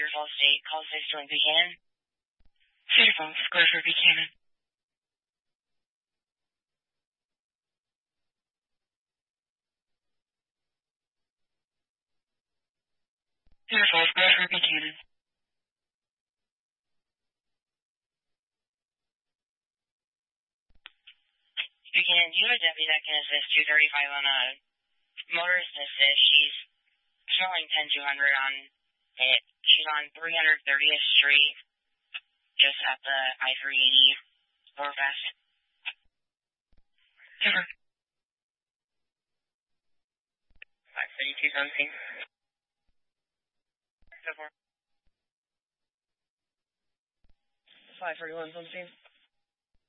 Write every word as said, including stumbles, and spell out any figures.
Cedar Falls State. Call six to one Buchanan. Cedar Falls, square for Buchanan. Cedar Falls, square for Buchanan. Buchanan, do you have a deputy that can assist two thirty-five on a motorist assist? She's showing ten two hundred on it. She's on three hundred thirtieth Street, just at the I three eighty overpass. Cover. five thirty-two something. So far. five thirty-one something.